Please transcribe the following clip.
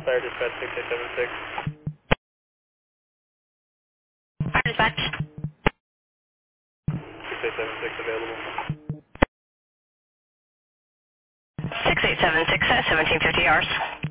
Fire dispatch 6876. Fire dispatch. 6876 available. 6876 at 1750 hours.